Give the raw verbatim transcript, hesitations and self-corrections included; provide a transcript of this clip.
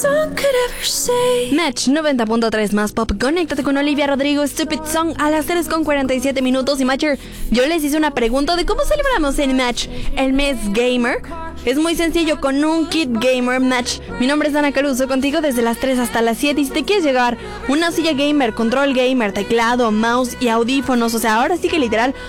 Match noventa punto tres más pop. Conéctate con Olivia Rodrigo, Stupid Song a las tres con cuarenta y siete minutos. Y Matcher, yo les hice una pregunta de cómo celebramos en Match el mes gamer. Es muy sencillo, con un kit gamer Match. Mi nombre es Ana Caruso, contigo desde las tres hasta las siete. Y si te quieres llegar una silla gamer, control gamer, teclado, mouse y audífonos, o sea, ahora sí que literal